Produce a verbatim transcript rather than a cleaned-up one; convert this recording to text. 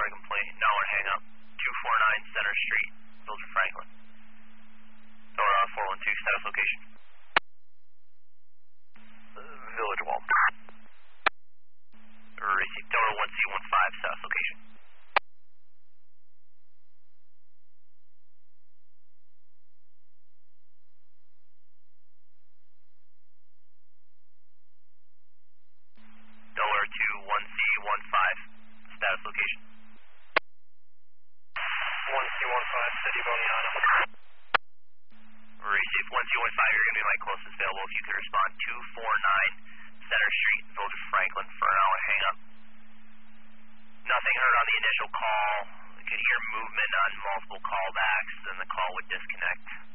a complaint. Now we're hang up. two forty-nine Center Street, Village of Franklin. Or uh, four one two, status location. Uh, Village Wall. Receive Delta one C one five, status location. Delta two one C one five, status location. one C one five, City Boniana. Receive one C one five, you're going to be my closest available. If you could respond two forty-nine Center Street, Village of Franklin for an hour hang up. Nothing heard on the initial call. You could hear movement on multiple callbacks, then the call would disconnect.